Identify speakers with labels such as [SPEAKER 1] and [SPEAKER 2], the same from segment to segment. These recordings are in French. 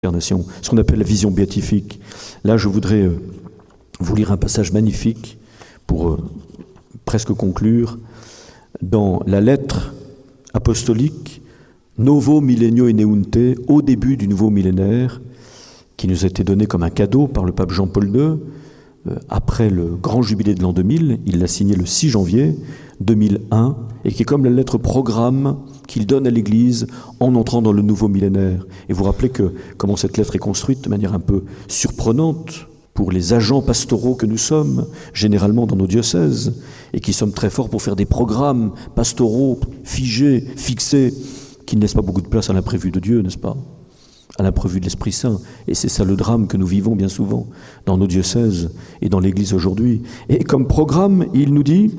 [SPEAKER 1] l'incarnation, ce qu'on appelle la vision béatifique. Là, je voudrais vous lire un passage magnifique pour presque conclure dans la lettre apostolique Novo Millennio Ineunte, au début du nouveau millénaire, qui nous a été donné comme un cadeau par le pape Jean-Paul II, après le grand jubilé de l'an 2000, il l'a signé le 6 janvier 2001, et qui est comme la lettre programme qu'il donne à l'Église en entrant dans le nouveau millénaire. Et vous vous rappelez comment cette lettre est construite de manière un peu surprenante pour les agents pastoraux que nous sommes, généralement dans nos diocèses, et qui sommes très forts pour faire des programmes pastoraux figés, fixés, qui ne laissent pas beaucoup de place à l'imprévu de Dieu, n'est-ce pas ? À l'imprévu de l'Esprit Saint. Et c'est ça le drame que nous vivons bien souvent dans nos diocèses et dans l'Église aujourd'hui. Et comme programme, il nous dit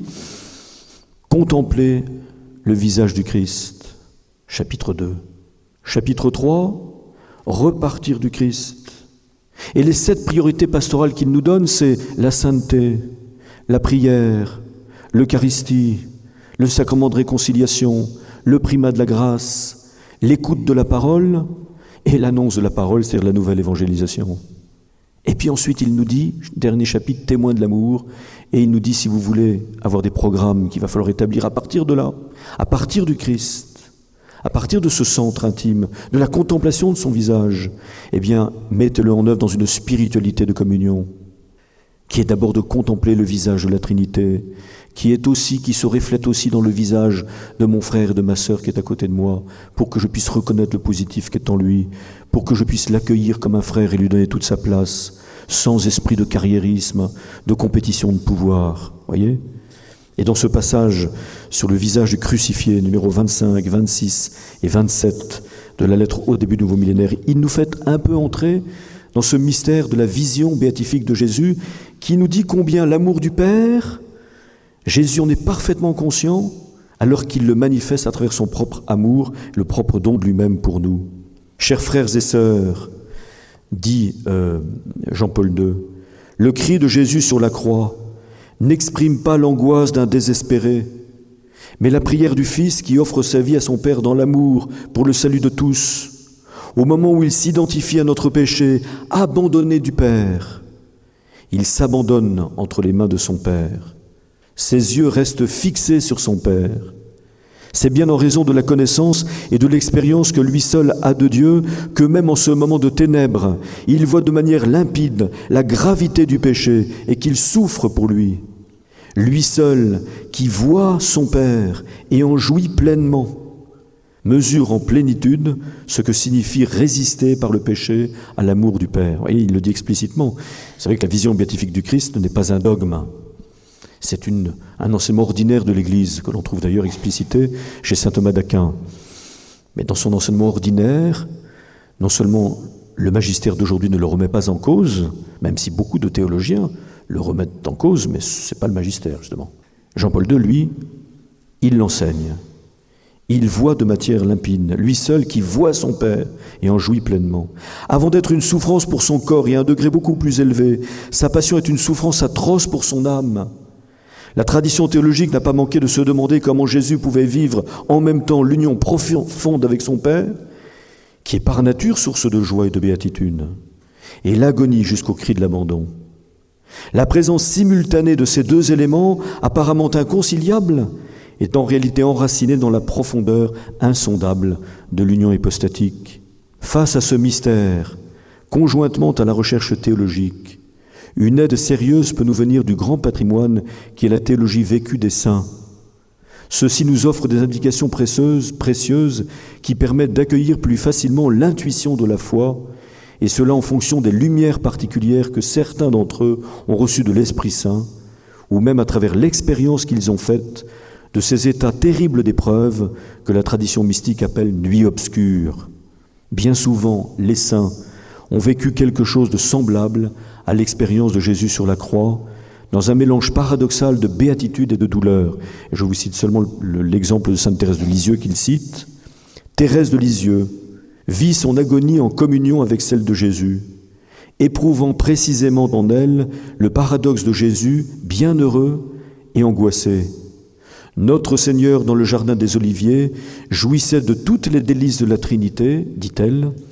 [SPEAKER 1] « Contempler le visage du Christ », chapitre 2. Chapitre 3, « Repartir du Christ ». Et les 7 priorités pastorales qu'il nous donne, c'est la sainteté, la prière, l'Eucharistie, le sacrement de réconciliation, le primat de la grâce, l'écoute de la parole et l'annonce de la parole, c'est-à-dire la nouvelle évangélisation. Et puis ensuite, il nous dit, dernier chapitre, témoin de l'amour, et il nous dit, si vous voulez avoir des programmes qu'il va falloir établir à partir de là, à partir du Christ, à partir de ce centre intime, de la contemplation de son visage, eh bien, mettez-le en œuvre dans une spiritualité de communion, qui est d'abord de contempler le visage de la Trinité, qui se reflète aussi dans le visage de mon frère et de ma sœur qui est à côté de moi, pour que je puisse reconnaître le positif qui est en lui, pour que je puisse l'accueillir comme un frère et lui donner toute sa place, sans esprit de carriérisme, de compétition de pouvoir. Voyez ? Et dans ce passage sur le visage du crucifié, numéro 25, 26 et 27 de la lettre au début du nouveau millénaire, il nous fait un peu entrer dans ce mystère de la vision béatifique de Jésus qui nous dit combien l'amour du Père, Jésus en est parfaitement conscient alors qu'il le manifeste à travers son propre amour, le propre don de lui-même pour nous. Chers frères et sœurs, dit Jean-Paul II, le cri de Jésus sur la croix n'exprime pas l'angoisse d'un désespéré, mais la prière du Fils qui offre sa vie à son Père dans l'amour pour le salut de tous, au moment où il s'identifie à notre péché, abandonné du Père. Il s'abandonne entre les mains de son Père. Ses yeux restent fixés sur son Père. C'est bien en raison de la connaissance et de l'expérience que lui seul a de Dieu que même en ce moment de ténèbres, il voit de manière limpide la gravité du péché et qu'il souffre pour lui. Lui seul, qui voit son Père et en jouit pleinement, mesure en plénitude ce que signifie résister par le péché à l'amour du Père. Vous voyez, il le dit explicitement. Vous savez que la vision béatifique du Christ n'est pas un dogme. C'est un enseignement ordinaire de l'Église, que l'on trouve d'ailleurs explicité chez saint Thomas d'Aquin. Mais dans son enseignement ordinaire, non seulement le magistère d'aujourd'hui ne le remet pas en cause, même si beaucoup de théologiens le remettent en cause, mais ce n'est pas le magistère, justement. Jean-Paul II, lui, il l'enseigne. Il voit de matière limpide, lui seul qui voit son Père et en jouit pleinement. Avant d'être une souffrance pour son corps et à un degré beaucoup plus élevé, sa passion est une souffrance atroce pour son âme. La tradition théologique n'a pas manqué de se demander comment Jésus pouvait vivre en même temps l'union profonde avec son Père, qui est par nature source de joie et de béatitude, et l'agonie jusqu'au cri de l'abandon. La présence simultanée de ces deux éléments, apparemment inconciliables, est en réalité enracinée dans la profondeur insondable de l'union hypostatique. Face à ce mystère, conjointement à la recherche théologique, une aide sérieuse peut nous venir du grand patrimoine qui est la théologie vécue des saints. Ceci nous offre des indications précieuses qui permettent d'accueillir plus facilement l'intuition de la foi, et cela en fonction des lumières particulières que certains d'entre eux ont reçues de l'Esprit Saint, ou même à travers l'expérience qu'ils ont faite de ces états terribles d'épreuve que la tradition mystique appelle « nuit obscure ». Bien souvent, les saints ont vécu quelque chose de semblable à l'expérience de Jésus sur la croix, dans un mélange paradoxal de béatitude et de douleur. Et je vous cite seulement l'exemple de sainte Thérèse de Lisieux qu'il cite. Thérèse de Lisieux vit son agonie en communion avec celle de Jésus, éprouvant précisément en elle le paradoxe de Jésus, bienheureux et angoissé. Notre Seigneur, dans le jardin des Oliviers, jouissait de toutes les délices de la Trinité, dit-elle,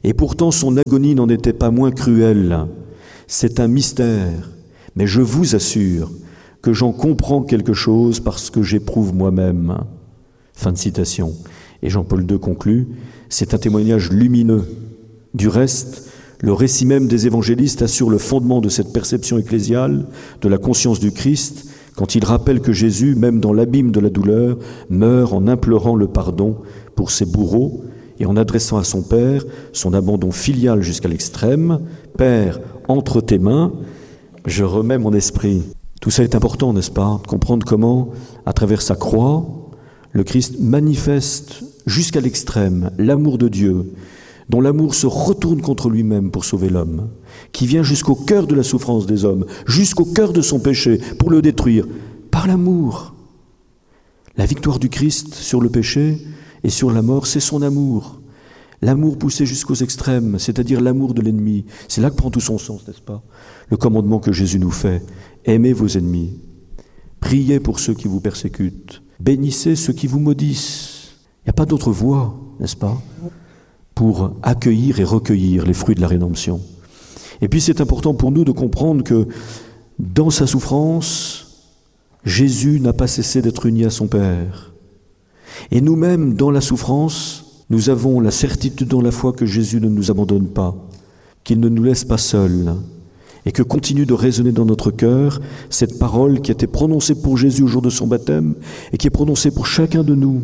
[SPEAKER 1] Et pourtant son agonie n'en était pas moins cruelle. C'est un mystère, mais je vous assure que j'en comprends quelque chose parce que j'éprouve moi-même. » Fin de citation. Et Jean-Paul II conclut, c'est un témoignage lumineux. Du reste, le récit même des évangélistes assure le fondement de cette perception ecclésiale de la conscience du Christ quand il rappelle que Jésus, même dans l'abîme de la douleur, meurt en implorant le pardon pour ses bourreaux et en adressant à son Père son abandon filial jusqu'à l'extrême. « Père, entre tes mains, je remets mon esprit. » Tout ça est important, n'est-ce pas? De comprendre comment, à travers sa croix, le Christ manifeste jusqu'à l'extrême l'amour de Dieu, dont l'amour se retourne contre lui-même pour sauver l'homme, qui vient jusqu'au cœur de la souffrance des hommes, jusqu'au cœur de son péché, pour le détruire, par l'amour. La victoire du Christ sur le péché et sur la mort, c'est son amour. L'amour poussé jusqu'aux extrêmes, c'est-à-dire l'amour de l'ennemi. C'est là que prend tout son sens, n'est-ce pas? Le commandement que Jésus nous fait, aimez vos ennemis, priez pour ceux qui vous persécutent, bénissez ceux qui vous maudissent. Il n'y a pas d'autre voie, n'est-ce pas, pour accueillir et recueillir les fruits de la rédemption. Et puis c'est important pour nous de comprendre que dans sa souffrance, Jésus n'a pas cessé d'être uni à son Père. Et nous-mêmes, dans la souffrance, nous avons la certitude dans la foi que Jésus ne nous abandonne pas, qu'il ne nous laisse pas seuls, et que continue de résonner dans notre cœur cette parole qui a été prononcée pour Jésus au jour de son baptême et qui est prononcée pour chacun de nous,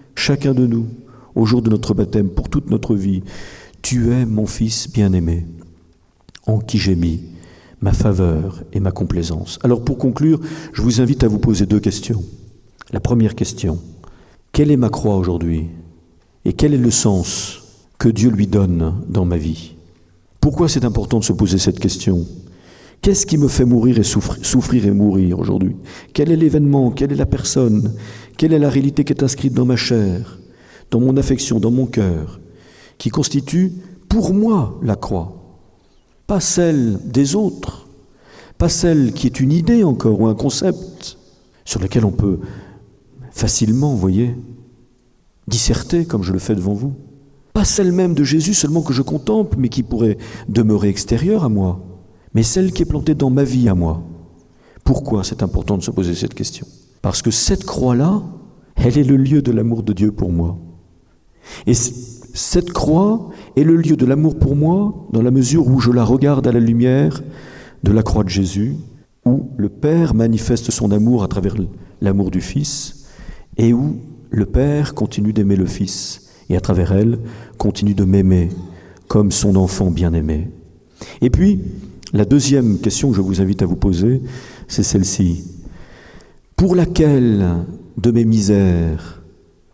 [SPEAKER 1] au jour de notre baptême, pour toute notre vie. « Tu es mon Fils bien-aimé, en qui j'ai mis ma faveur et ma complaisance. » Alors pour conclure, je vous invite à vous poser 2 questions. La première question, quelle est ma croix aujourd'hui? Et quel est le sens que Dieu lui donne dans ma vie? Pourquoi c'est important de se poser cette question? Qu'est-ce qui me fait mourir et souffrir et mourir aujourd'hui? Quel est l'événement? Quelle est la personne? Quelle est la réalité qui est inscrite dans ma chair, dans mon affection, dans mon cœur, qui constitue pour moi la croix? Pas celle des autres, pas celle qui est une idée encore ou un concept sur lequel on peut facilement, vous voyez, disserter comme je le fais devant vous. Pas celle même de Jésus seulement que je contemple, mais qui pourrait demeurer extérieure à moi, mais celle qui est plantée dans ma vie à moi. Pourquoi c'est important de se poser cette question? Parce que cette croix-là, elle est le lieu de l'amour de Dieu pour moi. Et cette croix est le lieu de l'amour pour moi dans la mesure où je la regarde à la lumière de la croix de Jésus, où le Père manifeste son amour à travers l'amour du Fils, et où le Père continue d'aimer le Fils, et à travers elle, continue de m'aimer comme son enfant bien-aimé. Et puis, la deuxième question que je vous invite à vous poser, c'est celle-ci. Pour laquelle de mes misères,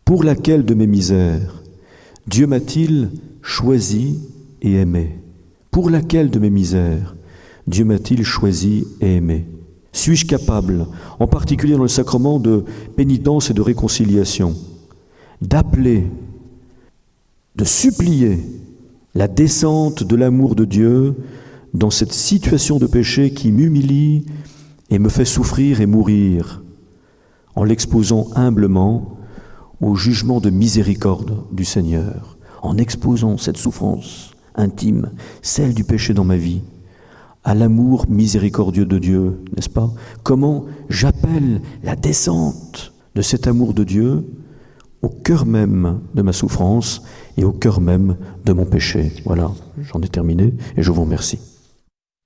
[SPEAKER 1] Dieu m'a-t-il choisi et aimé? Pour laquelle de mes misères, Dieu m'a-t-il choisi et aimé? Suis-je capable, en particulier dans le sacrement de pénitence et de réconciliation, d'appeler, de supplier la descente de l'amour de Dieu dans cette situation de péché qui m'humilie et me fait souffrir et mourir, en l'exposant humblement au jugement de miséricorde du Seigneur, en exposant cette souffrance intime, celle du péché dans ma vie, à l'amour miséricordieux de Dieu, n'est-ce pas? Comment j'appelle la descente de cet amour de Dieu au cœur même de ma souffrance et au cœur même de mon péché. Voilà, j'en ai terminé et je vous remercie.